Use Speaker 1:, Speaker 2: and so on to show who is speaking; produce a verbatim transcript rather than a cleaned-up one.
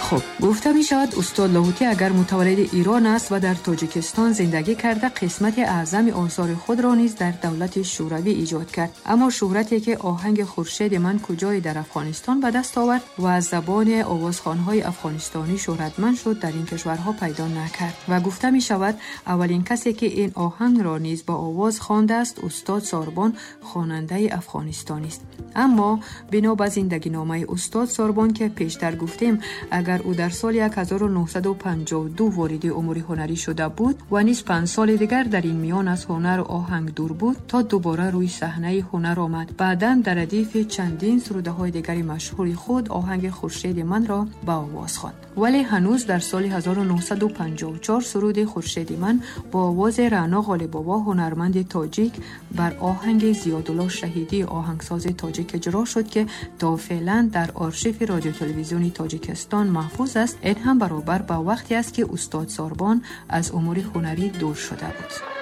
Speaker 1: خب گفته می شود استاد لاهوتی اگر متولد ایران است و در تاجیکستان زندگی کرده، قسمت اعظم آثار خود را نیز در دولت شوروی ایجاد کرد، اما شهرتی که آهنگ خورشید من کجای در افغانستان به دست آورد و از زبان آوازخوان‌های افغانستانی شهرتمند شد در این کشورها پیدا نکرد. و گفته می شود اولین کسی که این آهنگ را نیز با آواز خوانده است استاد ساربان، خواننده افغانستانی است. اما بنا به زندگی نامه استاد ساربان که پیشتر گفتیم، اگر او در سال هزار و نهصد و پنجاه و دو وارد امور هنری شده بود و نیز پنج سال دیگر در این میان از هنر و آهنگ دور بود تا دوباره روی صحنه هنر آمد. بعداً در ردیف چندین سروده های دیگری مشهور خود آهنگ خورشید من را به آواز خواند. ولی هنوز در سال هزار و نهصد و پنجاه و چهار سرود خورشید من با آواز رعنا غالب‌آوا هنرمند تاجیک بر آهنگ زیادالله شهیدی آهنگساز تاجیک اجرا شد که تا فعلا در آرشیو رادیو تلویزیونی تاجیکستان محفوظ است. این هم برابر با وقتی است که استاد ساربان از امور هنری دور شده بود.